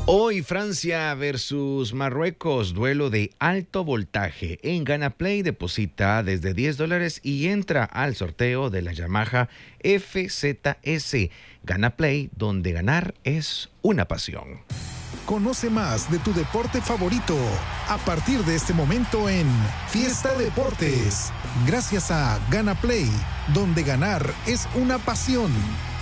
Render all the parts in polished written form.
Hoy Francia versus Marruecos, duelo de alto voltaje. En GanaPlay deposita desde $10 y entra al sorteo de la Yamaha FZS. GanaPlay, donde ganar es una pasión. Conoce más de tu deporte favorito a partir de este momento en Fiesta Deportes. Gracias a GanaPlay, donde ganar es una pasión.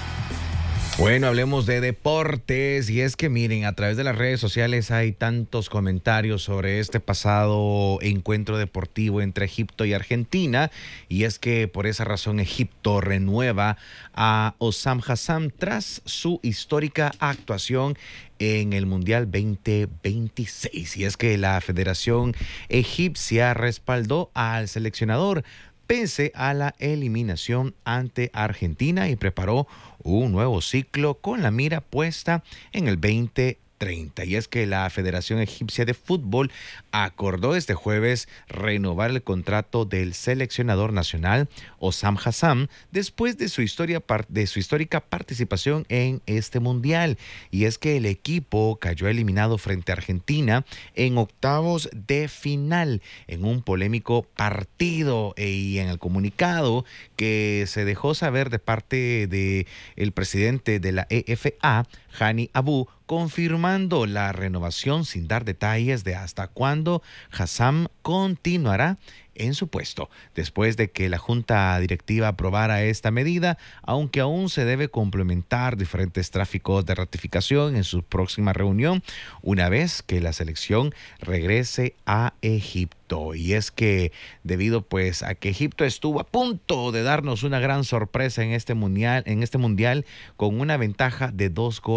Bueno, hablemos de deportes y es que miren, a través de las redes sociales hay tantos comentarios sobre este pasado encuentro deportivo entre Egipto y Argentina, y es que por esa razón Egipto renueva a Osam Hassam tras su histórica actuación en el Mundial 2026. Y es que la Federación Egipcia respaldó al seleccionador pese a la eliminación ante Argentina y preparó un nuevo ciclo con la mira puesta en el 2030. Y es que la Federación Egipcia de Fútbol acordó este jueves renovar el contrato del seleccionador nacional Osam Hassam después de su histórica participación en este mundial. Y es que el equipo cayó eliminado frente a Argentina en octavos de final en un polémico partido, y en el comunicado que se dejó saber de parte de el presidente de la EFA, Hani Abu, confirmando la renovación sin dar detalles de hasta cuándo Hassam continuará en su puesto, después de que la Junta Directiva aprobara esta medida, aunque aún se debe complementar diferentes tráficos de ratificación en su próxima reunión, una vez que la selección regrese a Egipto. Y es que debido pues a que Egipto estuvo a punto de darnos una gran sorpresa en este mundial con una ventaja de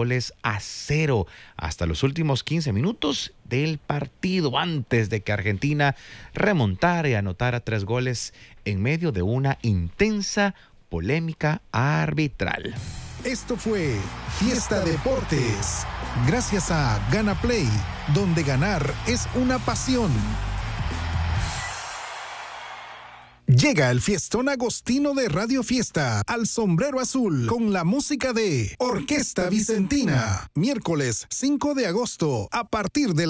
2-0 hasta los últimos 15 minutos del partido, antes de que Argentina remontara y anotara 3 goles en medio de una intensa polémica arbitral. Esto fue Fiesta Deportes, gracias a GanaPlay, donde ganar es una pasión. Llega el fiestón agostino de Radio Fiesta al Sombrero Azul con la música de Orquesta Vicentina. Miércoles 5 de agosto a partir de